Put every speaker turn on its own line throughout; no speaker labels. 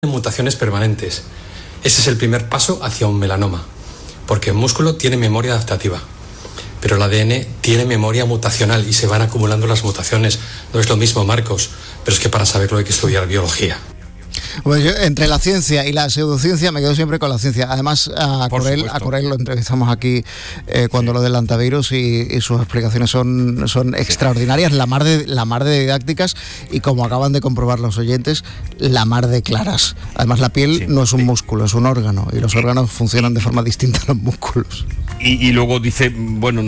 mutaciones permanentes. Ese es el primer paso hacia un melanoma, porque el músculo tiene memoria adaptativa, pero el ADN tiene memoria mutacional y se van acumulando las mutaciones. No es lo mismo, Marcos, pero es que para saberlo hay que estudiar biología.
Pues yo, entre la ciencia y la pseudociencia, me quedo siempre con la ciencia. Además, a Corel lo entrevistamos aquí cuando lo del hantavirus y sus explicaciones son extraordinarias, la mar de didácticas y, como acaban de comprobar los oyentes, la mar de claras. Además, la piel no es un músculo, es un órgano, y los órganos funcionan de forma distinta a los músculos.
Y luego dice, bueno,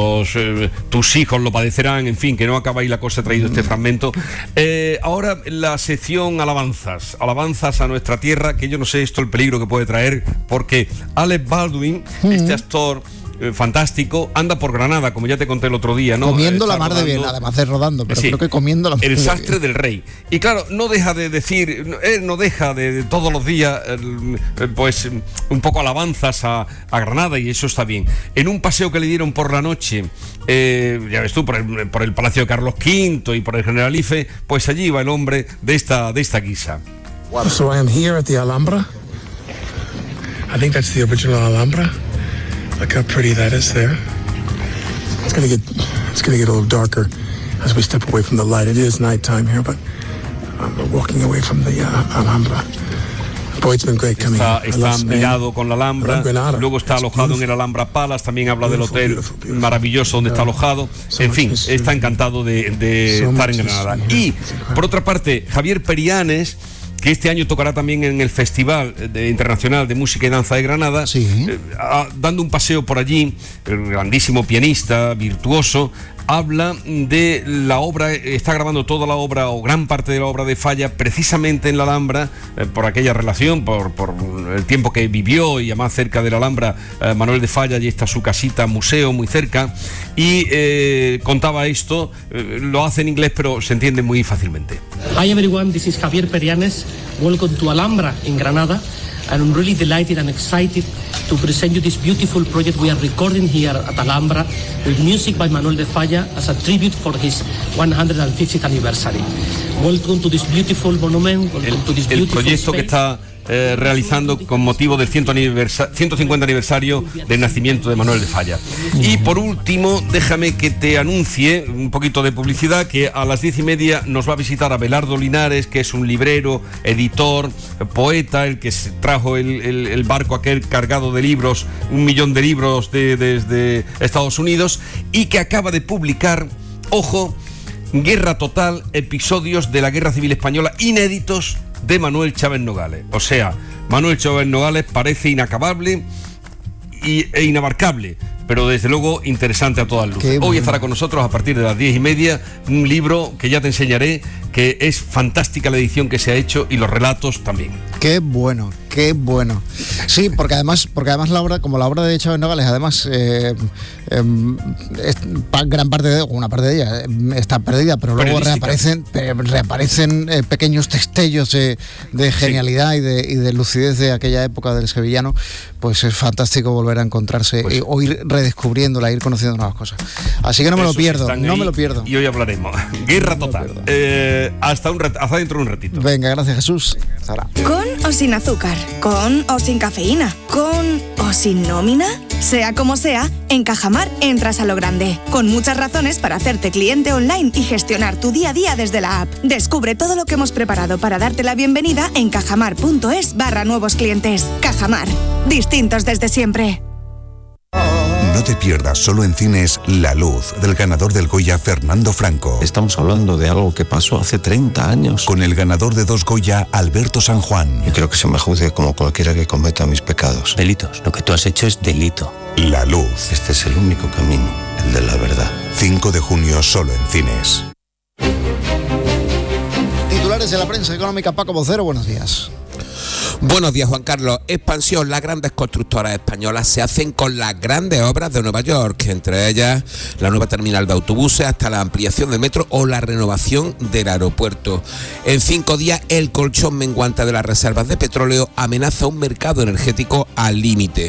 tus hijos lo padecerán, en fin, que no acaba ahí la cosa, he traído este fragmento. Ahora la sección alabanzas a nuestra tierra, que yo no sé esto el peligro que puede traer, porque Alec Baldwin, este actor fantástico, anda por Granada, como ya te conté el otro día, ¿no?
Comiendo la mar de bien, además de rodando, pero creo que comiendo la mar de bien.
El sastre del rey. Y claro, no deja de decir, no deja de todos los días, pues un poco alabanzas a Granada, y eso está bien. En un paseo que le dieron por la noche, ya ves tú, por el Palacio de Carlos V y por el Generalife, pues allí va el hombre de esta guisa.
So I am here at the Alhambra. I think that's the original Alhambra. Look how pretty that is there. It's gonna get a little darker as we step away from the light. It is nighttime here, but I'm walking away from the Alhambra. Boy, it's been great coming.
Está mirado con la Alhambra, luego está alojado en el Alhambra Palace, también habla del hotel maravilloso donde está alojado. En fin, está encantado de estar en Granada. Y, por otra parte, Javier Perianes, que este año tocará también en el Festival Internacional de Música y Danza de Granada, dando un paseo por allí, grandísimo pianista, virtuoso, habla de la obra, está grabando toda la obra o gran parte de la obra de Falla precisamente en la Alhambra, por aquella relación, por el tiempo que vivió, y además cerca de la Alhambra, Manuel de Falla, allí está su casita, museo muy cerca, y contaba esto, lo hace en inglés pero se entiende muy fácilmente.
Hi everyone, this is Javier Perianes. Welcome to Alhambra in Granada. And I'm really delighted and excited to present you this beautiful project we are recording here at Alhambra with music by Manuel de Falla as a tribute for his 150th anniversary. Welcome to this beautiful monument. Welcome to this beautiful
el proyecto
space.
Que está realizando con motivo del 150 aniversario del nacimiento de Manuel de Falla. Y por último, déjame que te anuncie un poquito de publicidad, que a las 10:30 nos va a visitar Abelardo Linares, que es un librero, editor, poeta, el que trajo el barco aquel cargado de libros, 1 millón de libros desde Estados Unidos, y que acaba de publicar, ojo, Guerra Total, episodios de la Guerra Civil Española inéditos de Manuel Chávez Nogales. O sea, Manuel Chávez Nogales parece inacabable e inabarcable, pero desde luego interesante a todas luces. Hoy estará con nosotros a partir de las 10:30 un libro que ya te enseñaré, que es fantástica la edición que se ha hecho y los relatos también.
Qué bueno. Sí, porque además la obra, como la obra de Chávez Nogales, además gran parte de una parte de ella está perdida, pero luego reaparecen pequeños destellos de genialidad y de lucidez de aquella época del sevillano. Pues es fantástico volver a encontrarse o ir redescubriéndola, ir conociendo nuevas cosas. Así que no me lo pierdo.
Y hoy hablaremos. Guerra Total. Hasta dentro de un ratito.
Venga, gracias, Jesús. Hasta ahora.
¿Con o sin azúcar? ¿Con o sin cafeína? ¿Con o sin nómina? Sea como sea, en Cajamar entras a lo grande, con muchas razones para hacerte cliente online y gestionar tu día a día desde la app. Descubre todo lo que hemos preparado para darte la bienvenida en cajamar.es/nuevos clientes. Cajamar, distintos desde siempre.
No te pierdas solo en cines La Luz, del ganador del Goya Fernando Franco.
Estamos hablando de algo que pasó hace 30 años.
Con el ganador de 2 Goya, Alberto San Juan.
Yo creo que se me juzgue como cualquiera que cometa mis pecados. Delitos. Lo que tú has hecho es delito.
La Luz.
Este es el único camino, el de la verdad.
5 de junio solo en cines.
Titulares de la prensa económica, Paco Vocero, buenos días.
Buenos días, Juan Carlos. Expansión. Las grandes constructoras españolas se hacen con las grandes obras de Nueva York, entre ellas la nueva terminal de autobuses, hasta la ampliación del metro o la renovación del aeropuerto. En 5 días, el colchón menguante de las reservas de petróleo amenaza un mercado energético al límite.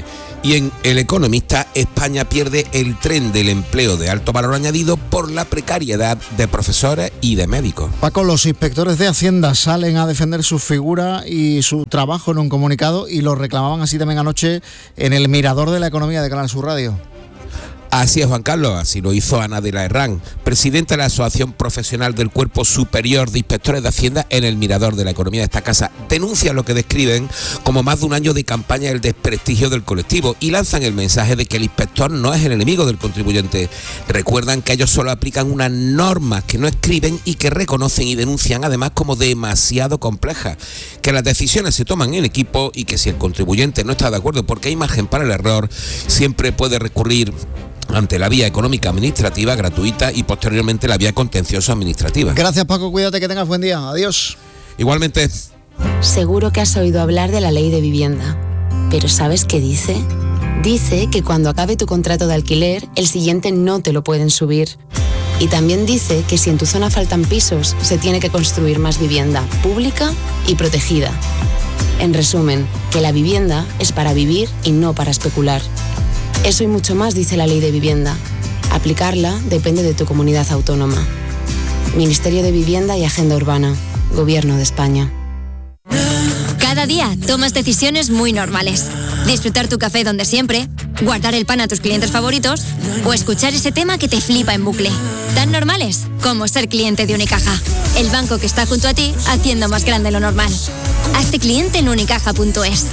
Y en El Economista, España pierde el tren del empleo de alto valor añadido por la precariedad de profesores y de médicos.
Paco, los inspectores de Hacienda salen a defender su figura y su trabajo en un comunicado y lo reclamaban así también anoche en el Mirador de la Economía de Canal Sur Radio.
Así es, Juan Carlos, así lo hizo Ana de la Herrán, presidenta de la Asociación Profesional del Cuerpo Superior de Inspectores de Hacienda en el Mirador de la Economía de esta casa. Denuncian lo que describen como más de un año de campaña del desprestigio del colectivo y lanzan el mensaje de que el inspector no es el enemigo del contribuyente. Recuerdan que ellos solo aplican unas normas que no escriben y que reconocen y denuncian además como demasiado complejas, que las decisiones se toman en equipo y que si el contribuyente no está de acuerdo porque hay margen para el error, siempre puede recurrir ante la vía económica administrativa gratuita y posteriormente la vía contencioso administrativa.
Gracias, Paco, cuídate, que tengas buen día. Adiós.
Igualmente.
Seguro que has oído hablar de la ley de vivienda, pero ¿sabes qué dice? Dice que cuando acabe tu contrato de alquiler, el siguiente no te lo pueden subir. Y también dice que si en tu zona faltan pisos, se tiene que construir más vivienda pública y protegida. En resumen, que la vivienda es para vivir y no para especular. Eso y mucho más dice la ley de vivienda. Aplicarla depende de tu comunidad autónoma. Ministerio de Vivienda y Agenda Urbana. Gobierno de España.
Cada día tomas decisiones muy normales. Disfrutar tu café donde siempre, guardar el pan a tus clientes favoritos o escuchar ese tema que te flipa en bucle. Tan normales como ser cliente de Unicaja. El banco que está junto a ti haciendo más grande lo normal. Hazte cliente en unicaja.es.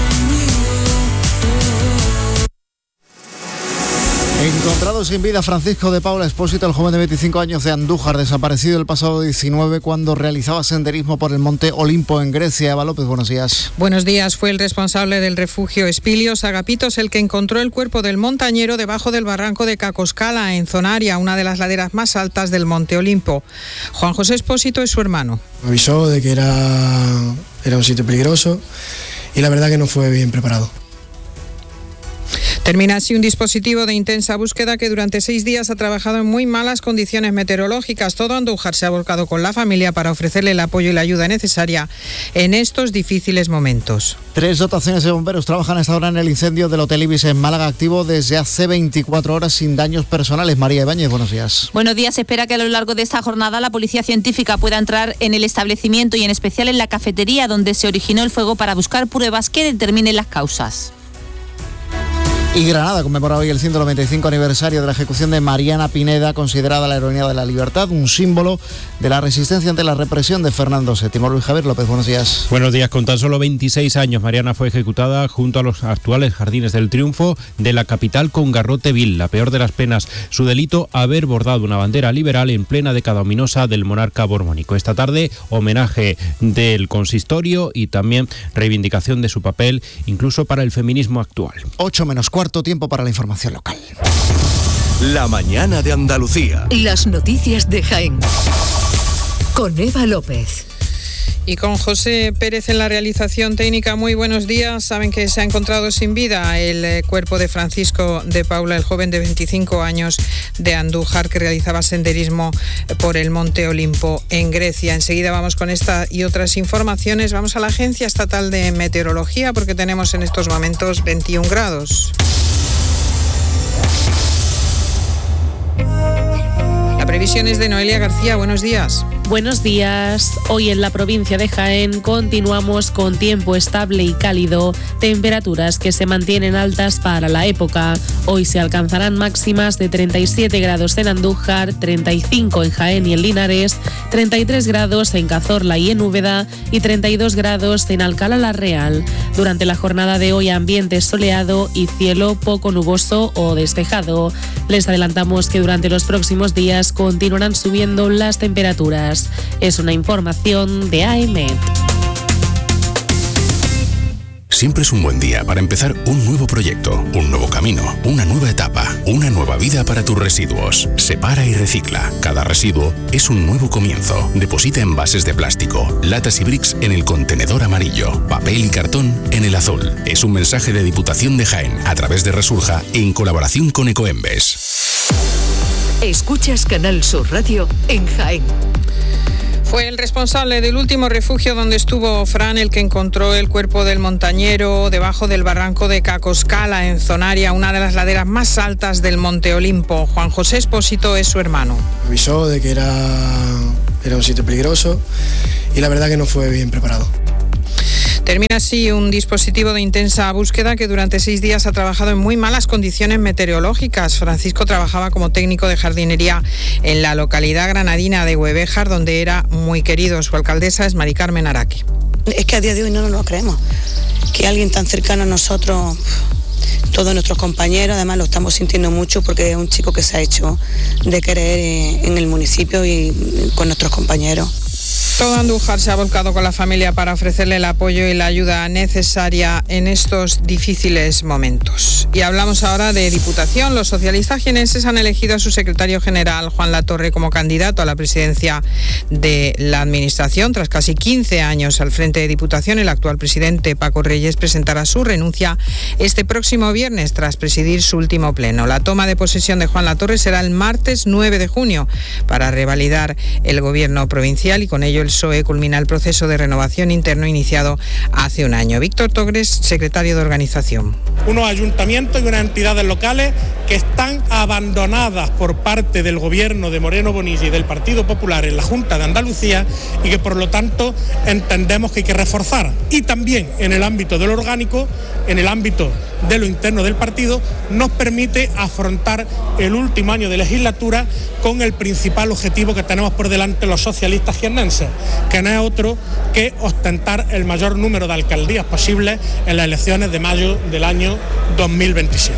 Encontrado sin vida Francisco de Paula Expósito, el joven de 25 años de Andújar, desaparecido el pasado 19 cuando realizaba senderismo por el monte Olimpo en Grecia. Eva López, buenos días.
Buenos días. Fue el responsable del refugio Espilios Agapitos el que encontró el cuerpo del montañero debajo del barranco de Cacoscala, en Zonaria, una de las laderas más altas del monte Olimpo. Juan José Expósito es su hermano.
Me avisó de que era un sitio peligroso y la verdad que no fue bien preparado.
Termina así un dispositivo de intensa búsqueda que durante 6 días ha trabajado en muy malas condiciones meteorológicas. Todo Andújar se ha volcado con la familia para ofrecerle el apoyo y la ayuda necesaria en estos difíciles momentos.
3 dotaciones de bomberos trabajan hasta ahora en el incendio del Hotel Ibis en Málaga, activo desde hace 24 horas sin daños personales. María Ibáñez, buenos días.
Buenos días. Se espera que a lo largo de esta jornada la policía científica pueda entrar en el establecimiento y en especial en la cafetería donde se originó el fuego para buscar pruebas que determinen las causas.
Y Granada conmemora hoy el 195 aniversario de la ejecución de Mariana Pineda, considerada la heroína de la libertad, un símbolo de la resistencia ante la represión de Fernando VII. Luis Javier López, buenos días.
Buenos días. Con tan solo 26 años, Mariana fue ejecutada junto a los actuales Jardines del Triunfo de la capital con garrote vil, la peor de las penas. Su delito, haber bordado una bandera liberal en plena década ominosa del monarca borbónico. Esta tarde, homenaje del consistorio y también reivindicación de su papel, incluso para el feminismo actual.
8 menos cuarto, tiempo para la información local.
La mañana de Andalucía.
Las noticias de Jaén. Con Eva López.
Y con José Pérez en la realización técnica. Muy buenos días. Saben que se ha encontrado sin vida el cuerpo de Francisco de Paula, el joven de 25 años de Andújar que realizaba senderismo por el monte Olimpo en Grecia. Enseguida vamos con esta y otras informaciones. Vamos a la Agencia Estatal de Meteorología porque tenemos en estos momentos 21 grados. Previsiones de Noelia García, buenos días.
Buenos días. Hoy en la provincia de Jaén continuamos con tiempo estable y cálido, temperaturas que se mantienen altas para la época. Hoy se alcanzarán máximas de 37 grados en Andújar, 35 en Jaén y en Linares, 33 grados en Cazorla y en Úbeda y 32 grados en Alcalá la Real. Durante la jornada de hoy ambiente soleado y cielo poco nuboso o despejado. Les adelantamos que durante los próximos días continuarán subiendo las temperaturas. Es una información de AEMET.
Siempre es un buen día para empezar un nuevo proyecto, un nuevo camino, una nueva etapa, una nueva vida para tus residuos. Separa y recicla. Cada residuo es un nuevo comienzo. Deposita envases de plástico, latas y bricks en el contenedor amarillo, papel y cartón en el azul. Es un mensaje de Diputación de Jaén a través de Resurja en colaboración con Ecoembes.
Escuchas Canal Sur Radio en Jaén.
Fue el responsable del último refugio donde estuvo Fran el que encontró el cuerpo del montañero debajo del barranco de Cacoscala, en Zonaria, una de las laderas más altas del Monte Olimpo. Juan José Espósito es su hermano.
Avisó de que era un sitio peligroso y la verdad que no fue bien preparado.
Termina así un dispositivo de intensa búsqueda que durante 6 días ha trabajado en muy malas condiciones meteorológicas. Francisco trabajaba como técnico de jardinería en la localidad granadina de Huevéjar, donde era muy querido. Su alcaldesa es Mari Carmen Araki.
Es que a día de hoy no nos lo creemos, que alguien tan cercano a nosotros, todos nuestros compañeros, además lo estamos sintiendo mucho porque es un chico que se ha hecho de querer en el municipio y con nuestros compañeros.
Todo Andújar se ha volcado con la familia para ofrecerle el apoyo y la ayuda necesaria en estos difíciles momentos. Y hablamos ahora de Diputación. Los socialistas jienenses han elegido a su secretario general, Juan Latorre, como candidato a la presidencia de la Administración. Tras casi 15 años al frente de Diputación, el actual presidente, Paco Reyes, presentará su renuncia este próximo viernes tras presidir su último pleno. La toma de posesión de Juan Latorre será el martes 9 de junio para revalidar el gobierno provincial y con ello el PSOE culmina el proceso de renovación interno iniciado hace un año. Víctor Togres, secretario de Organización.
Unos ayuntamientos y unas entidades locales que están abandonadas por parte del gobierno de Moreno Bonilla y del Partido Popular en la Junta de Andalucía y que por lo tanto entendemos que hay que reforzar. Y también en el ámbito del orgánico, en el ámbito de lo interno del partido, nos permite afrontar el último año de legislatura con el principal objetivo que tenemos por delante los socialistas jiennenses, que no es otro que ostentar el mayor número de alcaldías posibles en las elecciones de mayo del año 2027.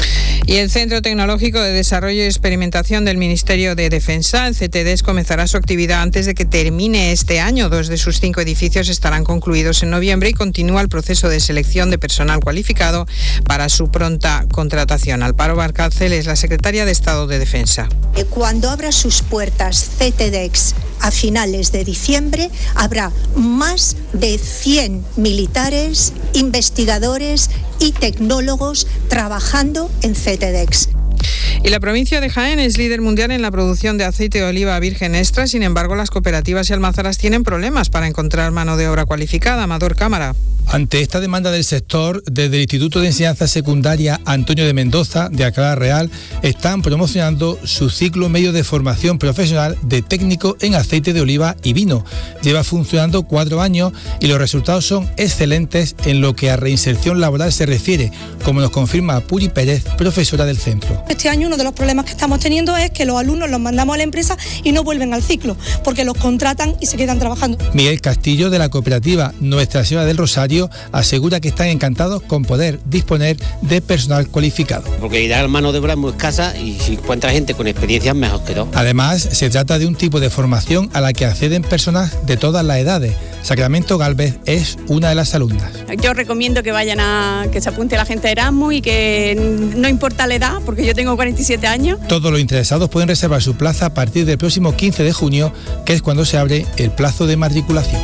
Y el Centro Tecnológico de Desarrollo y Experimentación del Ministerio de Defensa, el CTDES, comenzará su actividad antes de que termine este año. 2 de sus 5 edificios estarán concluidos en noviembre y continúa el proceso de selección de personal cualificado para su pronta contratación. Amparo Valcárcel es la secretaria de Estado de Defensa.
Cuando abra sus puertas CTDEX a finales de diciembre, habrá más de 100 militares, investigadores y tecnólogos trabajando en CTDEX.
Y la provincia de Jaén es líder mundial en la producción de aceite de oliva virgen extra. Sin embargo, las cooperativas y almazaras tienen problemas para encontrar mano de obra cualificada. Amador Cámara.
Ante esta demanda del sector, desde el Instituto de Enseñanza Secundaria Antonio de Mendoza, de Alcalá Real, están promocionando su ciclo medio de formación profesional de técnico en aceite de oliva y vino. Lleva funcionando 4 años y los resultados son excelentes en lo que a reinserción laboral se refiere, como nos confirma Puri Pérez, profesora del centro.
Este año uno de los problemas que estamos teniendo es que los alumnos los mandamos a la empresa y no vuelven al ciclo, porque los contratan y se quedan trabajando.
Miguel Castillo, de la cooperativa Nuestra Señora del Rosario, asegura que están encantados con poder disponer de personal cualificado.
Porque la mano de obra es muy escasa y si encuentra gente con experiencia mejor que todo.
Además, se trata de un tipo de formación a la que acceden personas de todas las edades. Sacramento Gálvez es una de las alumnas.
Yo recomiendo que que se apunte la gente a Erasmus y que no importa la edad, porque yo tengo 47 años.
Todos los interesados pueden reservar su plaza a partir del próximo 15 de junio, que es cuando se abre el plazo de matriculación.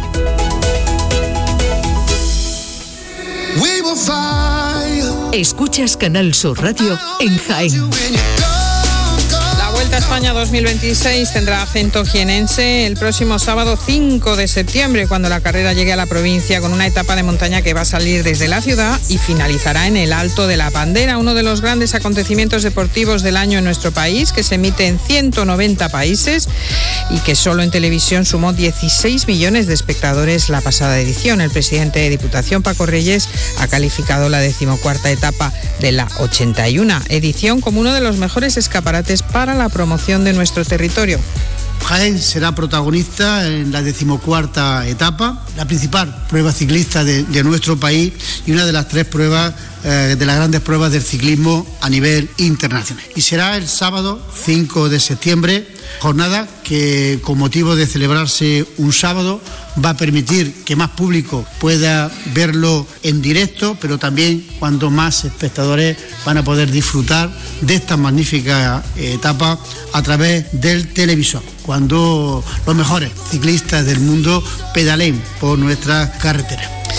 Escuchas Canal Sur Radio en Jaén.
La Vuelta a España 2026 tendrá acento jienense el próximo sábado 5 de septiembre, cuando la carrera llegue a la provincia, con una etapa de montaña que va a salir desde la ciudad y finalizará en el Alto de la Bandera, uno de los grandes acontecimientos deportivos del año en nuestro país, que se emite en 190 países y que solo en televisión sumó 16 millones de espectadores la pasada edición. El presidente de Diputación, Paco Reyes, ha calificado la 14ª etapa de la 81 edición como uno de los mejores escaparates para la promoción de nuestro territorio.
Jaén será protagonista en la 14ª etapa, la principal prueba ciclista de nuestro país y una de las 3 pruebas de las grandes pruebas del ciclismo a nivel internacional. Y será el sábado 5 de septiembre, jornada que con motivo de celebrarse un sábado va a permitir que más público pueda verlo en directo, pero también cuando más espectadores van a poder disfrutar de esta magnífica etapa a través del televisor, cuando los mejores ciclistas del mundo pedaleen por nuestras carreteras.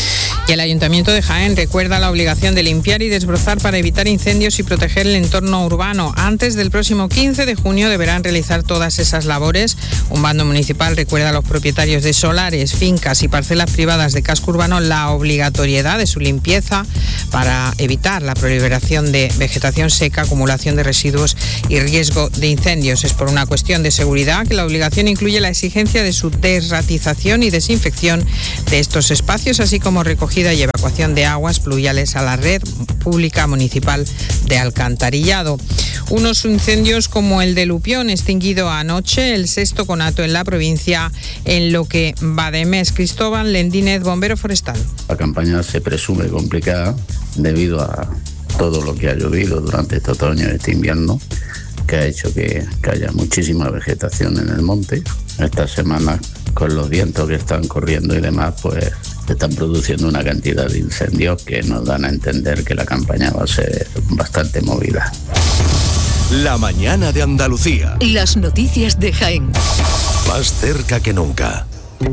Y el Ayuntamiento de Jaén recuerda la obligación de limpiar y desbrozar para evitar incendios y proteger el entorno urbano. Antes del próximo 15 de junio deberán realizar todas esas labores. Un bando municipal recuerda a los propietarios de solares, fincas y parcelas privadas de casco urbano la obligatoriedad de su limpieza para evitar la proliferación de vegetación seca, acumulación de residuos y riesgo de incendios. Es por una cuestión de seguridad que la obligación incluye la exigencia de su desratización y desinfección de estos espacios, así como recogida y evacuación de aguas pluviales a la red pública municipal de alcantarillado. Unos incendios como el de Lupión, extinguido anoche, el sexto conato en la provincia en lo que va de mes. Cristóbal Lendínez, bombero forestal.
La campaña se presume complicada debido a todo lo que ha llovido durante este otoño y este invierno, que ha hecho que haya muchísima vegetación en el monte. Estas semanas, con los vientos que están corriendo y demás, pues se están produciendo una cantidad de incendios que nos dan a entender que la campaña va a ser bastante movida.
La mañana de Andalucía.
Las noticias de Jaén.
Más cerca que nunca.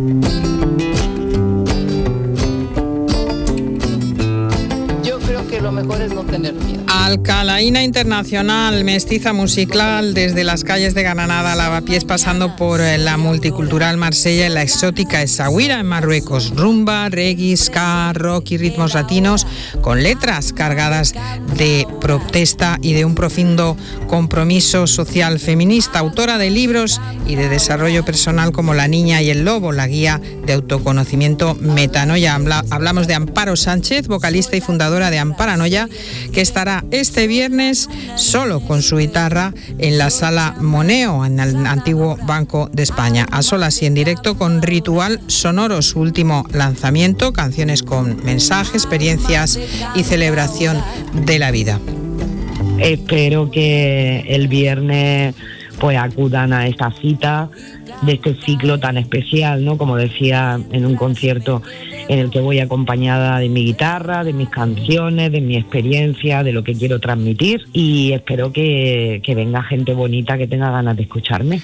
Lo mejor es no tener miedo.
Alcalaína Internacional, mestiza musical desde las calles de Granada a Lavapiés, pasando por la multicultural Marsella y la exótica Essaouira en Marruecos. Rumba, reggae, ska, rock y ritmos latinos con letras cargadas de protesta y de un profundo compromiso social feminista. Autora de libros y de desarrollo personal como La niña y el lobo, la guía de autoconocimiento Metanoia. Hablamos de Amparo Sánchez, vocalista y fundadora de Amparanoia, que estará este viernes solo con su guitarra en la Sala Moneo, en el antiguo Banco de España, a solas y en directo con Ritual Sonoro, su último lanzamiento, canciones con mensaje, experiencias y celebración de la vida.
Espero que el viernes pues acudan a esta cita de este ciclo tan especial, ¿no? Como decía, en un concierto en el que voy acompañada de mi guitarra, de mis canciones, de mi experiencia, de lo que quiero transmitir, y espero que venga gente bonita que tenga ganas de escucharme.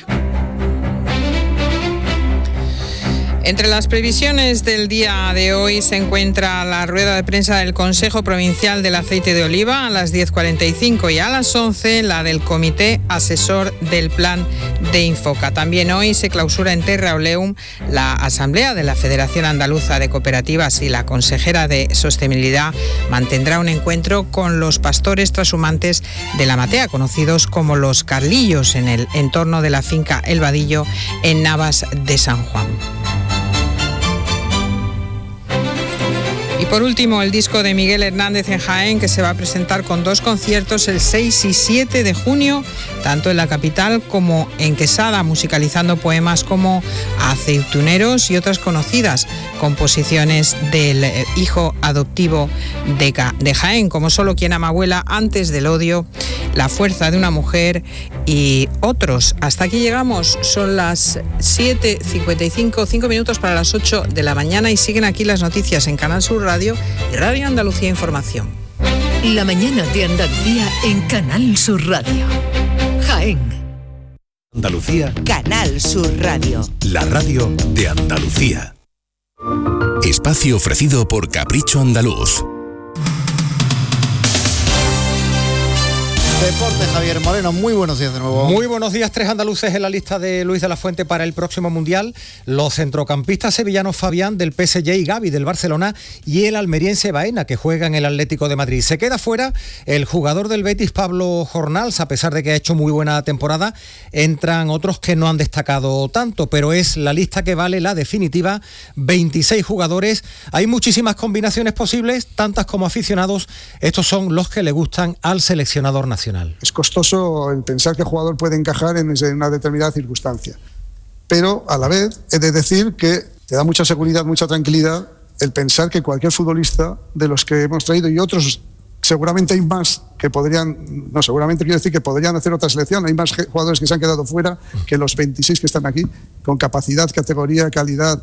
Entre las previsiones del día de hoy se encuentra la rueda de prensa del Consejo Provincial del Aceite de Oliva a las 10:45 y a las 11 la del Comité Asesor del Plan de Infoca. También hoy se clausura en Terra Oleum la Asamblea de la Federación Andaluza de Cooperativas y la consejera de Sostenibilidad mantendrá un encuentro con los pastores trashumantes de la Matea, conocidos como los Carlillos, en el entorno de la finca El Vadillo en Navas de San Juan. Y por último, el disco de Miguel Hernández en Jaén, que se va a presentar con 2 conciertos el 6 y 7 de junio, tanto en la capital como en Quesada, musicalizando poemas como Aceituneros y otras conocidas composiciones del hijo adoptivo de Jaén, como Solo quien ama abuela, Antes del odio, La fuerza de una mujer y otros. Hasta aquí llegamos, son las 7:55, 5 minutos para las 8 de la mañana y siguen aquí las noticias en Canal Sur Radio y Radio Andalucía Información.
La mañana de Andalucía en Canal Sur Radio. Jaén.
Andalucía.
Canal Sur Radio.
La radio de Andalucía.
Espacio ofrecido por Capricho Andaluz.
Deporte, Javier Moreno, muy buenos días de nuevo.
Muy buenos días, 3 andaluces en la lista de Luis de la Fuente para el próximo Mundial. Los centrocampistas sevillanos Fabián del PSG y Gavi del Barcelona y el almeriense Baena, que juega en el Atlético de Madrid. Se queda fuera el jugador del Betis, Pablo Jornals, a pesar de que ha hecho muy buena temporada. Entran otros que no han destacado tanto, pero es la lista que vale la definitiva, 26 jugadores. Hay muchísimas combinaciones posibles, tantas como aficionados. Estos son los que le gustan al seleccionador nacional.
Es costoso el pensar que el jugador puede encajar en una determinada circunstancia, pero a la vez he de decir que te da mucha seguridad, mucha tranquilidad el pensar que cualquier futbolista de los que hemos traído y otros, seguramente hay más que podrían, no, seguramente quiero decir que podrían hacer otra selección, hay más jugadores que se han quedado fuera que los 26 que están aquí, con capacidad, categoría, calidad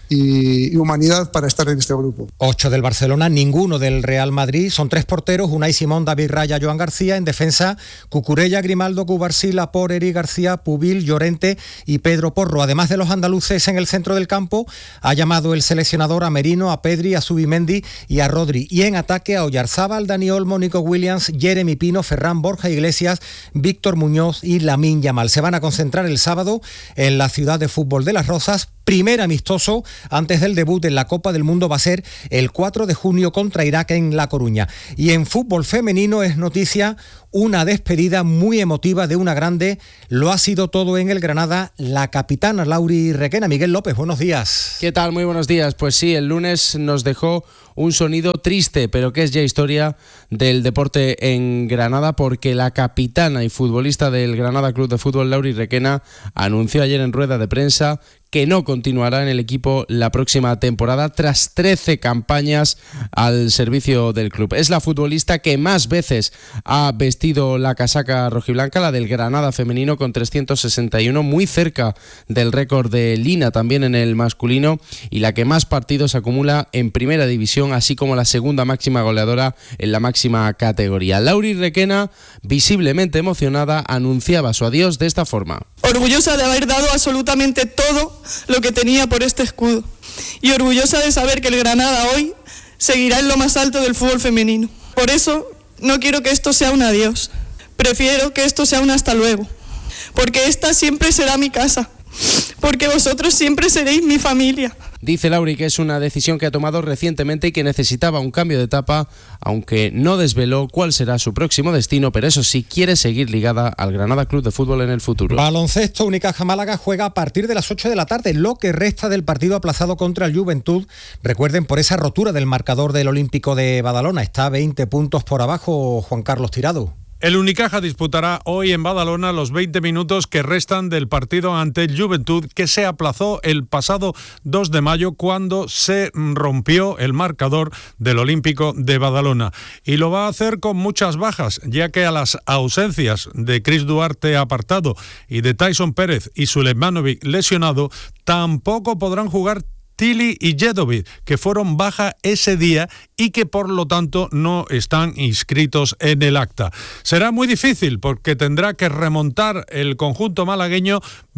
y humanidad para estar en este grupo.
8 del Barcelona, ninguno del Real Madrid. Son 3 porteros: Unai Simón, David Raya, Joan García. En defensa, Cucurella, Grimaldo, Cubarsí, Laporte, Eric García, Pubil, Llorente y Pedro Porro. Además de los andaluces en el centro del campo, ha llamado el seleccionador a Merino, a Pedri, a Zubimendi y a Rodri. Y en ataque a Oyarzábal, Dani Olmo, Nico Williams, Jeremy Pino, Ferran, Borja Iglesias, Víctor Muñoz y Lamine Yamal. Se van a concentrar el sábado en la ciudad de fútbol de Las Rozas. Primer amistoso antes del debut en la Copa del Mundo va a ser el 4 de junio contra Irak en La Coruña. Y en fútbol femenino es noticia una despedida muy emotiva de una grande. Lo ha sido todo en el Granada, la capitana Lauri Requena. Miguel López, buenos días.
¿Qué tal? Muy buenos días. Pues sí, el lunes nos dejó un sonido triste, pero que es ya historia del deporte en Granada, porque la capitana y futbolista del Granada Club de Fútbol, Lauri Requena, anunció ayer en rueda de prensa que no continuará en el equipo la próxima temporada tras 13 campañas al servicio del club. Es la futbolista que más veces ha vestido la casaca rojiblanca, la del Granada femenino, con 361, muy cerca del récord de Lina también en el masculino, y la que más partidos acumula en primera división, así como la segunda máxima goleadora en la máxima categoría. Lauri Requena, visiblemente emocionada, anunciaba su adiós de esta forma.
Orgullosa de haber dado absolutamente todo lo que tenía por este escudo, y orgullosa de saber que el Granada hoy seguirá en lo más alto del fútbol femenino. Por eso no quiero que esto sea un adiós, prefiero que esto sea un hasta luego, porque esta siempre será mi casa, porque vosotros siempre seréis mi familia.
Dice Lauri que es una decisión que ha tomado recientemente y que necesitaba un cambio de etapa, aunque no desveló cuál será su próximo destino, pero eso sí, quiere seguir ligada al Granada Club de Fútbol en el futuro.
Baloncesto, Unicaja Málaga juega a partir de las 8 de la tarde, lo que resta del partido aplazado contra el Juventud. Recuerden, por esa rotura del marcador del Olímpico de Badalona, está 20 puntos por abajo Juan Carlos Tirado.
El Unicaja disputará hoy en Badalona los 20 minutos que restan del partido ante el Juventud, que se aplazó el pasado 2 de mayo cuando se rompió el marcador del Olímpico de Badalona. Y lo va a hacer con muchas bajas, ya que a las ausencias de Chris Duarte apartado y de Tyson Pérez y Sulemanovic lesionado, tampoco podrán jugar Tili y Jedovic, que fueron baja ese día y que por lo tanto no están inscritos en el acta. Será muy difícil porque tendrá que remontar el conjunto malagueño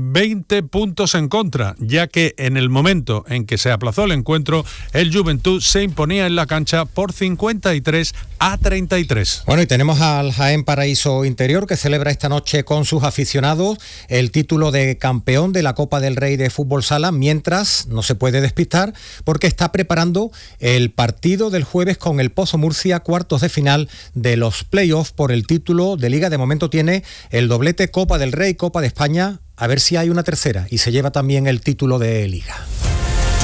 20 puntos en contra, ya que en el momento en que se aplazó el encuentro, el Juventud se imponía en la cancha por 53-33.
Bueno, y tenemos al Jaén Paraíso Interior, que celebra esta noche con sus aficionados el título de campeón de la Copa del Rey de Fútbol Sala, mientras no se puede despistar porque está preparando el partido del jueves con el Pozo Murcia, cuartos de final de los playoffs por el título de Liga. De momento tiene el doblete Copa del Rey, Copa de España, a ver si hay una tercera y se lleva también el título de Liga.